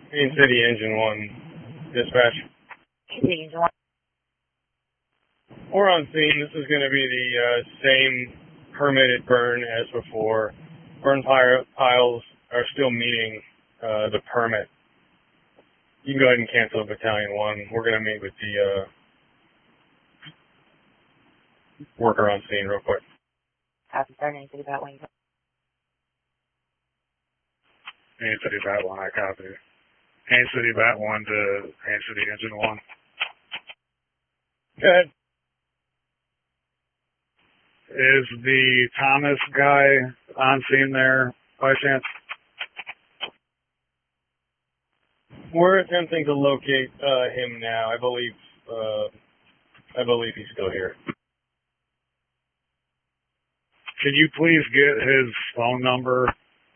Main City Engine 1, dispatch. Main City Engine 1. We're on scene. This is going to be the same permitted burn as before. Burn piles are still meeting the permit. You can go ahead and cancel Battalion 1. We're going to meet with the worker on scene real quick. Copy, sir. Main City Bat 1. Main City Bat 1, I copy. Main City Bat 1 to Main City Engine 1. Go ahead. Is the Thomas guy on scene there by chance? We're attempting to locate him now. I believe he's still here. Can you please get his phone number?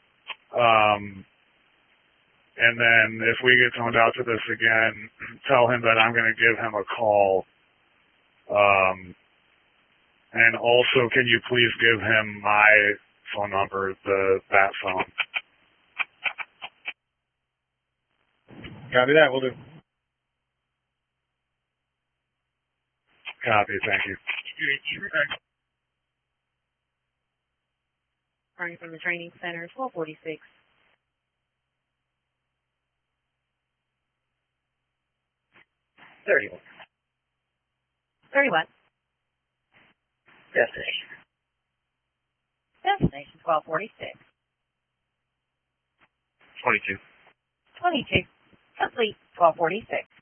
And then if we get toned out to this again, tell him that I'm going to give him a call. And also, can you please give him my phone number, that phone? Copy that. We'll do. Copy. Thank you. Running from the training center, 1246. 31. 31. Destination. Destination 1246. 22. 22. Complete 1246.